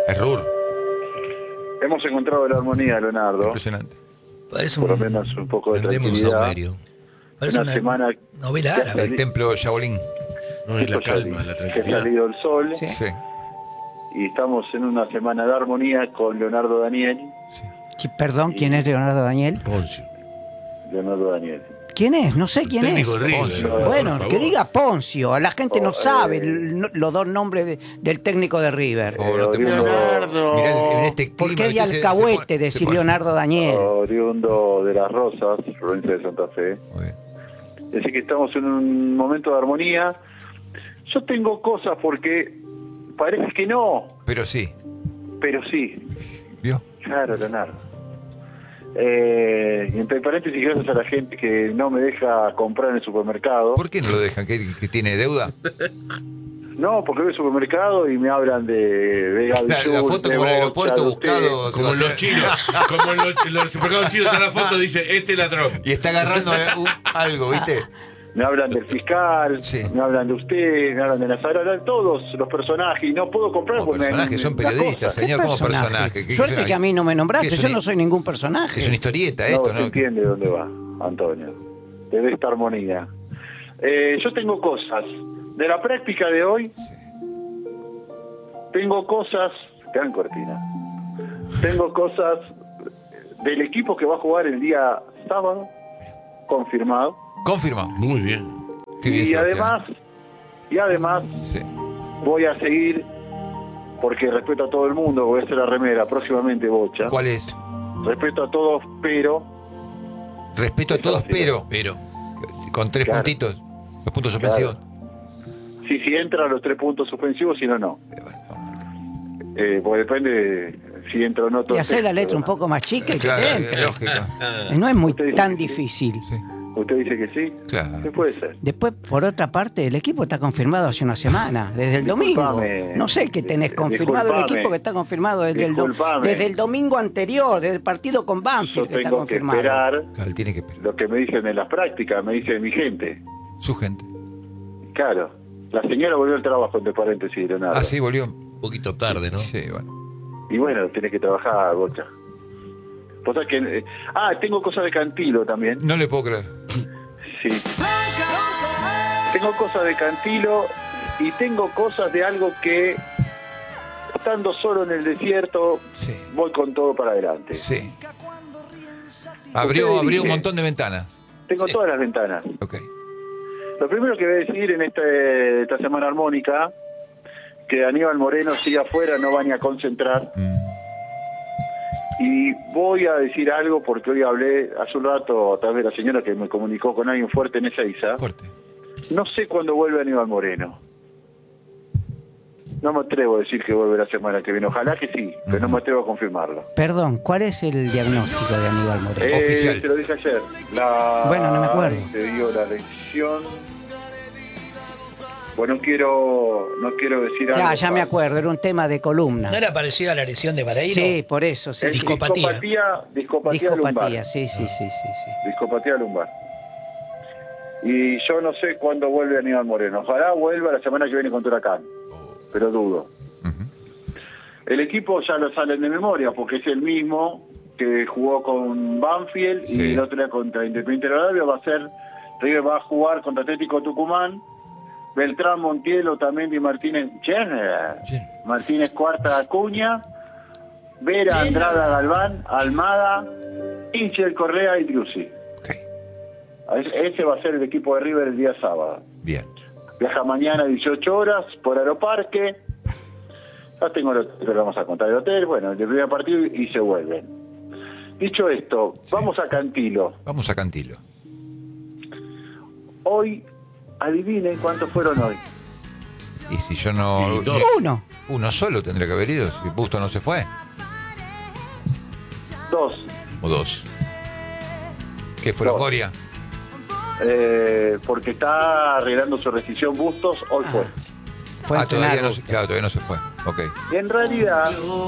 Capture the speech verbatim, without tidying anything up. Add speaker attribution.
Speaker 1: Error.
Speaker 2: Hemos encontrado la armonía, Leonardo.
Speaker 1: Impresionante.
Speaker 3: Parece
Speaker 2: Por lo
Speaker 3: un,
Speaker 2: menos un poco de
Speaker 3: vendemos un
Speaker 2: tranquilidad.
Speaker 3: saumerio. Parece
Speaker 2: Una
Speaker 3: una,
Speaker 2: semana
Speaker 3: novela
Speaker 2: que
Speaker 3: árabe.
Speaker 1: El templo Shaolin.
Speaker 4: No es la calma, la
Speaker 2: que ha
Speaker 4: tranquilidad.
Speaker 2: salido el sol
Speaker 5: Sí.
Speaker 1: Sí.
Speaker 2: y estamos en una semana de armonía con Leonardo Daniel.
Speaker 5: ¿Qui- Perdón, ¿quién es Leonardo Daniel?
Speaker 4: Poncio.
Speaker 2: Leonardo Daniel.
Speaker 5: ¿Quién es? No sé quién
Speaker 4: Técnico
Speaker 5: es.
Speaker 4: de River.
Speaker 1: Poncio.
Speaker 4: por
Speaker 5: Bueno,
Speaker 4: favor.
Speaker 5: que diga Poncio. La gente no
Speaker 2: Oh,
Speaker 5: sabe
Speaker 2: eh.
Speaker 5: el- no- los dos nombres de- del técnico de River.
Speaker 1: Oh, no te
Speaker 2: oriundo-
Speaker 1: puedo-
Speaker 4: Leonardo.
Speaker 1: Mirá, en este
Speaker 5: ¿Por
Speaker 1: clima
Speaker 5: qué hay
Speaker 1: que se- se
Speaker 5: alcahuete
Speaker 1: pone-
Speaker 5: de
Speaker 1: se
Speaker 5: decir
Speaker 1: pone-
Speaker 5: Leonardo Daniel?
Speaker 2: Oriundo de Las Rosas, provincia de Santa Fe.
Speaker 1: Muy bien.
Speaker 2: Así que estamos en un momento de armonía. Yo tengo cosas porque parece que no,
Speaker 1: Pero sí.
Speaker 2: pero sí.
Speaker 1: ¿Vio?
Speaker 2: Claro, Leonardo. Eh, y entre paréntesis, gracias a la gente que no me deja comprar en el supermercado.
Speaker 1: ¿Por qué no lo dejan? ¿Que, que tiene deuda?
Speaker 2: No, porque voy al supermercado y me hablan de, de
Speaker 1: La,
Speaker 2: Gabichur,
Speaker 1: la foto
Speaker 2: de
Speaker 1: como en el
Speaker 2: Bocha,
Speaker 1: aeropuerto
Speaker 2: de usted.
Speaker 1: buscado.
Speaker 4: Como en los chinos, como en los, en los supermercados chinos está la foto, dice, este ladrón.
Speaker 1: Y está agarrando un- algo, ¿viste?
Speaker 2: Me hablan del fiscal,
Speaker 1: Sí.
Speaker 2: me hablan de usted, me hablan de Nazaré, hablan de todos los personajes y no puedo comprar
Speaker 1: Como
Speaker 2: porque me-
Speaker 1: personajes, son
Speaker 2: me da
Speaker 1: periodistas,
Speaker 2: cosa.
Speaker 1: señor, como
Speaker 5: Personaje.
Speaker 1: personaje. ¿Qué-
Speaker 5: Suerte
Speaker 1: qué-
Speaker 5: que a mí no me
Speaker 1: ¿Qué
Speaker 5: nombraste,
Speaker 1: es
Speaker 5: yo
Speaker 1: una-
Speaker 5: no soy ningún personaje.
Speaker 1: Es una historieta
Speaker 2: No,
Speaker 1: esto,
Speaker 2: se
Speaker 1: ¿no?
Speaker 2: entiende dónde va, Antonio. De esta armonía. Eh, yo tengo cosas de la práctica de hoy.
Speaker 1: Sí.
Speaker 2: Tengo cosas, gran cortina. Tengo cosas del equipo que va a jugar el día sábado, confirmado.
Speaker 1: Confirmado.
Speaker 4: Muy bien.
Speaker 1: Qué bien,
Speaker 2: y
Speaker 1: Sebastián.
Speaker 2: además, y además
Speaker 1: Sí.
Speaker 2: voy a seguir, porque respeto a todo el mundo, voy a hacer la remera próximamente, Bocha.
Speaker 1: ¿Cuál es?
Speaker 2: Respeto a todos, pero
Speaker 1: Respeto a
Speaker 2: Eso
Speaker 1: todos,
Speaker 2: sí.
Speaker 1: pero.
Speaker 4: Pero.
Speaker 1: Con tres
Speaker 2: Claro.
Speaker 1: puntitos. Los puntos suspensivos.
Speaker 2: si si entran los tres puntos suspensivos, si no, no.
Speaker 1: Eh, bueno,
Speaker 2: Eh, porque depende de si entra o no todo
Speaker 5: Y
Speaker 2: el
Speaker 5: hacer la
Speaker 2: texto,
Speaker 5: letra un
Speaker 2: ¿verdad?
Speaker 5: poco más chica y que
Speaker 1: Claro,
Speaker 5: te
Speaker 1: es
Speaker 5: entre.
Speaker 1: lógico.
Speaker 5: No es muy
Speaker 2: Usted dice
Speaker 5: tan
Speaker 2: que sí.
Speaker 5: difícil.
Speaker 1: Sí.
Speaker 2: ¿Usted dice que sí?
Speaker 1: Claro.
Speaker 2: ¿Qué puede ser?
Speaker 5: Después, por otra parte, el equipo está confirmado hace una semana, desde el domingo.
Speaker 2: Disculpame.
Speaker 5: No sé qué tenés
Speaker 2: Dis-
Speaker 5: confirmado, el
Speaker 2: disculpame.
Speaker 5: equipo que está confirmado desde el, do-
Speaker 2: Disculpame.
Speaker 5: desde el domingo anterior, desde el partido con
Speaker 2: Yo
Speaker 5: Banfield que está
Speaker 2: tengo que
Speaker 5: confirmado.
Speaker 2: esperar
Speaker 1: Claro, él tiene que esperar.
Speaker 2: lo que me dicen en las prácticas, me dice mi gente.
Speaker 1: Su gente.
Speaker 2: Claro. La señora volvió al trabajo, entre paréntesis, Leonardo.
Speaker 1: Ah, sí, volvió.
Speaker 4: Un poquito tarde, ¿no?
Speaker 1: Sí, bueno.
Speaker 2: Y bueno, tiene que trabajar, Bocha. Vos sabés que... eh, ah, tengo cosas de Cantilo también.
Speaker 1: No le puedo creer.
Speaker 2: Sí. Tengo cosas de Cantilo y tengo cosas de algo que, estando solo en el desierto,
Speaker 1: Sí.
Speaker 2: voy con todo para adelante.
Speaker 1: Sí. Abrió,
Speaker 2: Usted
Speaker 1: abrió un
Speaker 2: dirige.
Speaker 1: montón de ventanas.
Speaker 2: Tengo
Speaker 4: Sí.
Speaker 2: todas las ventanas.
Speaker 1: Ok.
Speaker 2: Lo primero que voy a decir en este, esta semana armónica, que Aníbal Moreno sigue afuera, no va ni a concentrar.
Speaker 1: Mm.
Speaker 2: Y voy a decir algo porque hoy hablé hace un rato a través de la señora que me comunicó con alguien fuerte en Ezeiza.
Speaker 1: Fuerte.
Speaker 2: No sé cuándo vuelve Aníbal Moreno. No me atrevo a decir que vuelve la semana que viene. Ojalá que sí, pero no me atrevo a confirmarlo.
Speaker 5: Perdón, ¿cuál es el diagnóstico de Aníbal Moreno?
Speaker 2: Eh,
Speaker 1: Oficial.
Speaker 2: Te lo dije ayer. La...
Speaker 5: Bueno, no me acuerdo.
Speaker 2: Te digo la lección. Bueno, no quiero, no quiero decir algo.
Speaker 5: Ya, ya me
Speaker 2: falso.
Speaker 5: acuerdo, era un tema de columna.
Speaker 3: ¿No era parecida a la lesión de Vareiro?
Speaker 5: Sí, por eso, sí.
Speaker 2: Es
Speaker 5: sí.
Speaker 3: discopatía.
Speaker 2: discopatía, discopatía, lumbar.
Speaker 5: Discopatía, sí, sí, sí, sí, sí.
Speaker 2: Discopatía lumbar. Y yo no sé cuándo vuelve Aníbal Moreno. Ojalá vuelva la semana que viene contra Huracán. Pero dudo.
Speaker 1: Ujú.
Speaker 2: El equipo ya lo salen de memoria porque es el mismo que jugó con Banfield
Speaker 1: Sí.
Speaker 2: y el otro día contra Independiente Rivadavia. Va a ser, River va a jugar contra Atlético Tucumán. Beltrán, Montiel, Otamendi, Martínez, Jenner,
Speaker 1: Bien.
Speaker 2: Martínez Cuarta, Acuña, Vera, Andrada, Galván, Almada, Inchel, Correa y Triusi.
Speaker 1: Ok.
Speaker 2: Ese va a ser el equipo de River el día sábado.
Speaker 1: Bien.
Speaker 2: Viaja mañana a dieciocho horas por Aeroparque. Ya tengo lo que le vamos a contar del hotel. Bueno, el primer partido y se vuelven. Dicho esto,
Speaker 1: Sí.
Speaker 2: vamos a Cantilo.
Speaker 1: Vamos a Cantilo.
Speaker 2: Hoy, adivinen cuántos fueron hoy.
Speaker 1: Y si yo no.
Speaker 4: Y dos.
Speaker 5: Uno.
Speaker 1: Uno solo tendría que haber ido. Si Busto no se fue.
Speaker 2: Dos.
Speaker 1: O dos. ¿Qué fue
Speaker 2: Dos.
Speaker 1: Longoria?
Speaker 2: Eh, porque está arreglando su rescisión Bustos, hoy fue.
Speaker 5: Fue
Speaker 1: Ah,
Speaker 5: a entrenar
Speaker 1: todavía no, se-
Speaker 5: Bustos.
Speaker 1: claro, todavía no se fue. Ok.
Speaker 2: Y en realidad,